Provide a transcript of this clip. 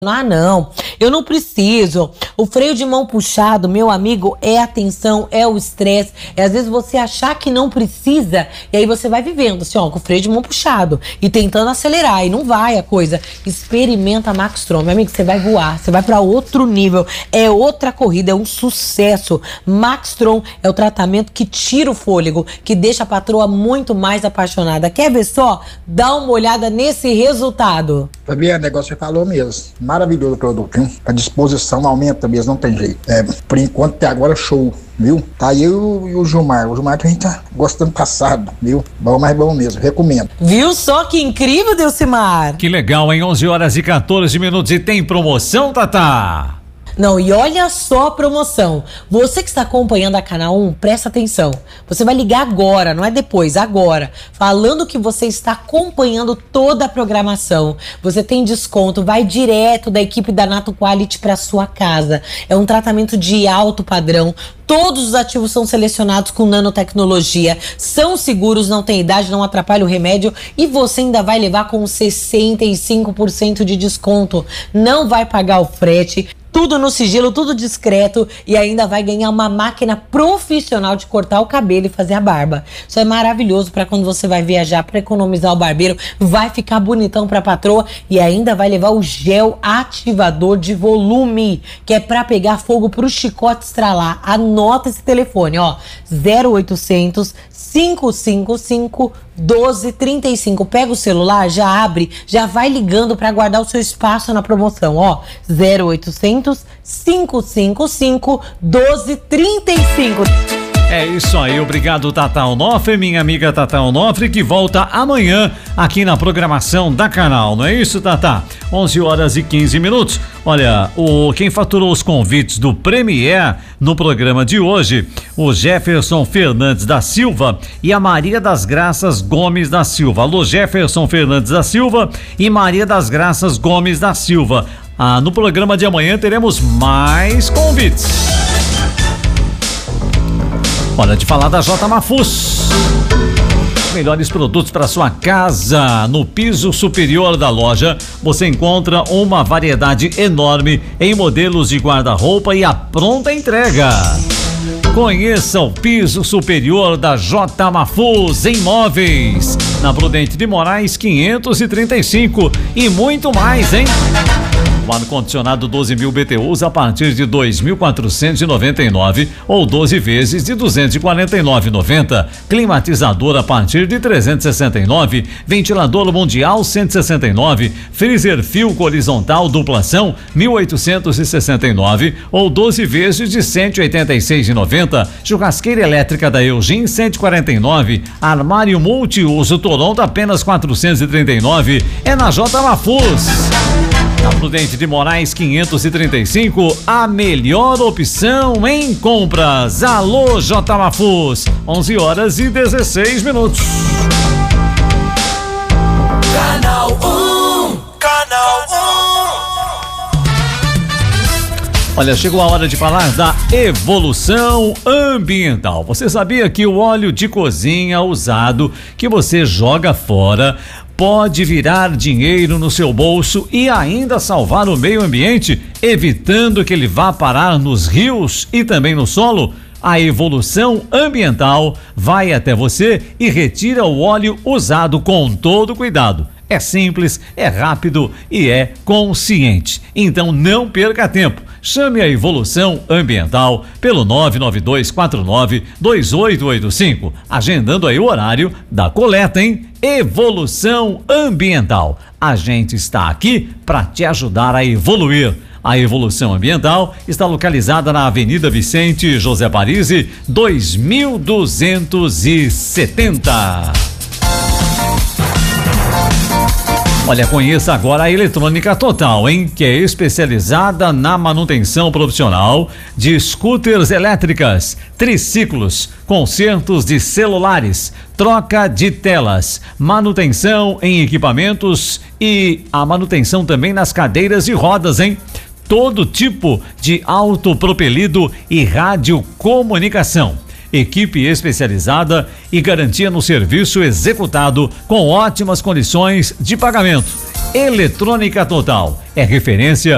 Ah, não, eu não preciso. O freio de mão puxado, meu amigo, é a tensão, é o estresse. É às vezes você achar que não precisa e aí você vai vivendo assim, ó, com o freio de mão puxado e tentando acelerar e não vai a coisa. Experimenta a Maxtron, meu amigo, você vai voar, você vai pra outro nível. É outra corrida, é um sucesso. Maxtron é o tratamento que tira o fôlego, que deixa a patroa muito mais apaixonada. Quer ver só? Dá uma olhada nesse resultado. Fabiana, o negócio você falou mesmo. Maravilhoso o produto, hein? A disposição aumenta mesmo, não tem jeito. Por enquanto, até agora, show, viu? Tá aí e o Gilmar. O Gilmar que a gente tá gostando passado, viu? Bom, mas bom mesmo, recomendo. Viu só que incrível, Delcimar? Que legal, hein? 11h14 e tem promoção, Tatá? Não, e olha só a promoção. Você que está acompanhando a Canal 1, presta atenção. Você vai ligar agora, não é depois, agora. Falando que você está acompanhando toda a programação. Você tem desconto, vai direto da equipe da Nato Quality para sua casa. É um tratamento de alto padrão. Todos os ativos são selecionados com nanotecnologia, são seguros, não tem idade, não atrapalha o remédio e você ainda vai levar com 65% de desconto. Não vai pagar o frete. Tudo no sigilo, tudo discreto e ainda vai ganhar uma máquina profissional de cortar o cabelo e fazer a barba. Isso é maravilhoso para quando você vai viajar, para economizar o barbeiro, vai ficar bonitão para a patroa e ainda vai levar o gel ativador de volume, que é para pegar fogo pro chicote estralar. Anota esse telefone, ó, 0800 555 1235. Pega o celular, já abre, já vai ligando para guardar o seu espaço na promoção, ó, 0800 555 1235. É isso aí, obrigado Tatá Onofre, minha amiga Tatá Onofre, que volta amanhã aqui na programação da Canal, não é isso, Tatá? 11h15. Olha, quem faturou os convites do Premier no programa de hoje, o Jefferson Fernandes da Silva e a Maria das Graças Gomes da Silva. Alô, Jefferson Fernandes da Silva e Maria das Graças Gomes da Silva. No programa de amanhã teremos mais convites. Hora de falar da J Mafus. Melhores produtos para sua casa. No piso superior da loja, você encontra uma variedade enorme em modelos de guarda-roupa e a pronta entrega. Conheça o piso superior da J Mafus em móveis. Na Prudente de Moraes 535 e muito mais, hein? O ar-condicionado 12.000 BTUs a partir de 2.499 ou 12 vezes de 249,90. Climatizador a partir de 369. Ventilador mundial 169. Freezer Filco horizontal duplação 1.869 ou 12 vezes de 186,90. Churrasqueira elétrica da Eugin 149. Armário multiuso Toronto apenas 439. É na J Mafus. Na Prudente de Moraes 535, a melhor opção em compras. Alô, J Mafus, 11h16. Canal 1, Canal 1. Olha, chegou a hora de falar da evolução ambiental. Você sabia que o óleo de cozinha usado que você joga fora pode virar dinheiro no seu bolso e ainda salvar o meio ambiente, evitando que ele vá parar nos rios e também no solo? A evolução ambiental vai até você e retira o óleo usado com todo cuidado. É simples, é rápido e é consciente. Então não perca tempo. Chame a Evolução Ambiental pelo 992492885, agendando aí o horário da coleta, hein? Evolução Ambiental. A gente está aqui para te ajudar a evoluir. A Evolução Ambiental está localizada na Avenida Vicente José Parisi, 2270. Olha, conheça agora a Eletrônica Total, hein? Que é especializada na manutenção profissional de scooters elétricas, triciclos, consertos de celulares, troca de telas, manutenção em equipamentos e a manutenção também nas cadeiras e rodas, hein? Todo tipo de autopropelido e radiocomunicação. equipe especializada e garantia no serviço executado com ótimas condições de pagamento. Eletrônica Total é referência